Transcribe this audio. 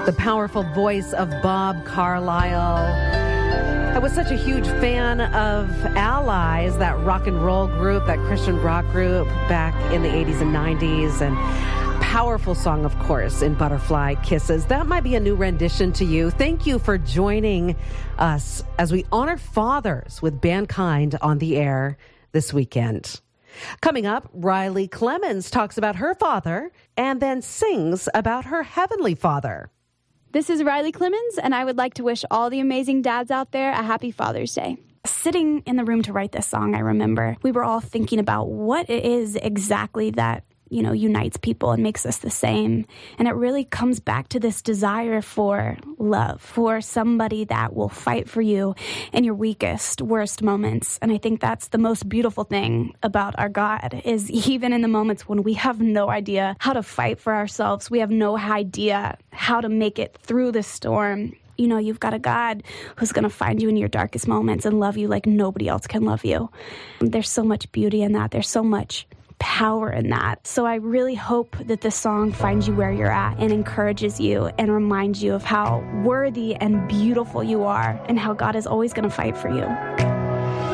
The powerful voice of Bob Carlyle. I was such a huge fan of Allies, that rock and roll group, that Christian rock group back in the 80s and 90s. And powerful song, of course, in Butterfly Kisses. That might be a new rendition to you. Thank you for joining us as we honor fathers with Bandkind on the air this weekend. Coming up, Riley Clemens talks about her father and then sings about her heavenly father. This is Riley Clemens, and I would like to wish all the amazing dads out there a happy Father's Day. Sitting in the room to write this song, I remember we were all thinking about what it is exactly that unites people and makes us the same. And it really comes back to this desire for love, for somebody that will fight for you in your weakest, worst moments. And I think that's the most beautiful thing about our God, is even in the moments when we have no idea how to fight for ourselves, we have no idea how to make it through the storm. You've got a God who's going to find you in your darkest moments and love you like nobody else can love you. There's so much beauty in that. There's so much power in that. So I really hope that this song finds you where you're at and encourages you and reminds you of how worthy and beautiful you are and how God is always going to fight for you.